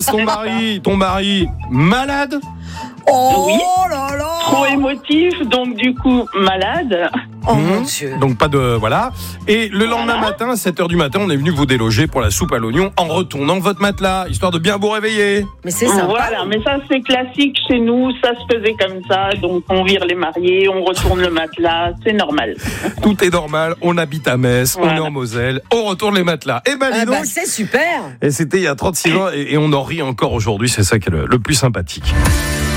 ton mari, malade? Oh Oui. là là. Trop émotif, donc du coup, malade. Oh mon Dieu. Donc pas de... Voilà. Et le lendemain matin, à 7h du matin, on est venu vous déloger pour la soupe à l'oignon en retournant votre matelas, histoire de bien vous réveiller. Mais c'est sympa. Voilà, mais ça c'est classique chez nous, ça se faisait comme ça, donc on vire les mariés, on retourne le matelas, c'est normal. Tout est normal, on habite à Metz, on est Voilà. en Moselle, on retourne les matelas. Et ben dis donc, C'est super. et c'était il y a 36 ans et on en rit encore aujourd'hui, c'est ça qui est le plus sympathique.